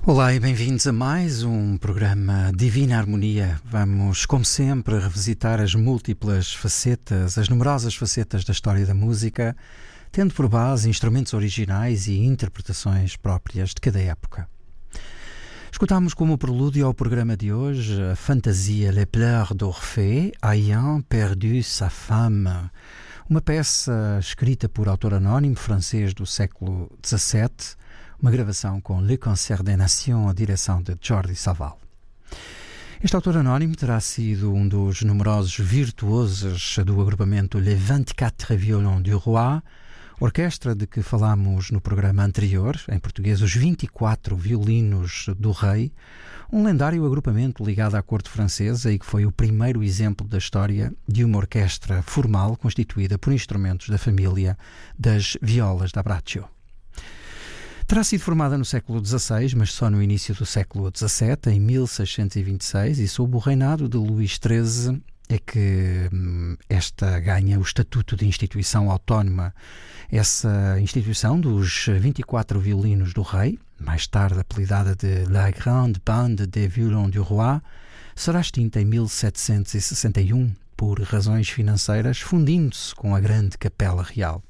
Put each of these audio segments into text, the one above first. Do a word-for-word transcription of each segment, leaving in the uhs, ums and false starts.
Olá e bem-vindos a mais um programa Divina Harmonia. Vamos, como sempre, revisitar as múltiplas facetas, as numerosas facetas da história da música, tendo por base instrumentos originais e interpretações próprias de cada época. Escutámos como prelúdio ao programa de hoje a fantasia Les Pleurs d'Orphée, ayant perdu sa femme, uma peça escrita por autor anónimo francês do século dezassete, uma gravação com Le Concert des Nations, a direção de Jordi Savall. Este autor anónimo terá sido um dos numerosos virtuosos do agrupamento Les vingt-quatre Violons du Roi, orquestra de que falámos no programa anterior, em português Os vinte e quatro Violinos do Rei, um lendário agrupamento ligado à corte francesa e que foi o primeiro exemplo da história de uma orquestra formal constituída por instrumentos da família das violas da Braccio. Terá sido formada no século dezasseis, mas só no início do século dezassete, em mil seiscentos e vinte e seis, e sob o reinado de Luís treze é que hum, esta ganha o estatuto de instituição autónoma. Essa instituição dos vinte e quatro Violinos do Rei, mais tarde apelidada de La Grande Bande des Violons du Roi, será extinta em mil setecentos e sessenta e um por razões financeiras, fundindo-se com a Grande Capela Real.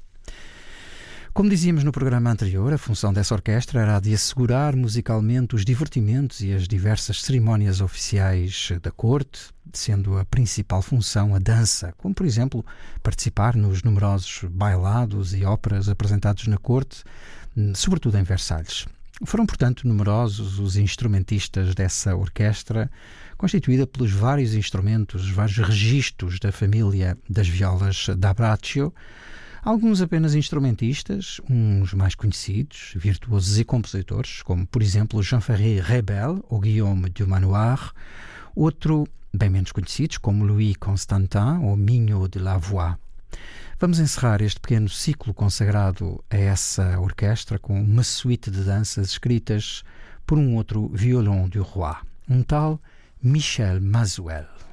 Como dizíamos no programa anterior, a função dessa orquestra era a de assegurar musicalmente os divertimentos e as diversas cerimónias oficiais da corte, sendo a principal função a dança, como por exemplo participar nos numerosos bailados e óperas apresentados na corte, sobretudo em Versalhes. Foram, portanto, numerosos os instrumentistas dessa orquestra, constituída pelos vários instrumentos, vários registros da família das violas da Braccio, alguns apenas instrumentistas, uns mais conhecidos, virtuosos e compositores, como por exemplo Jean-Ferré Rebel ou Guillaume du Manoir, outro bem menos conhecidos, como Louis Constantin ou Mignot de Lavoie. Vamos encerrar este pequeno ciclo consagrado a essa orquestra com uma suíte de danças escritas por um outro violon du roi, um tal Michel Mazuel.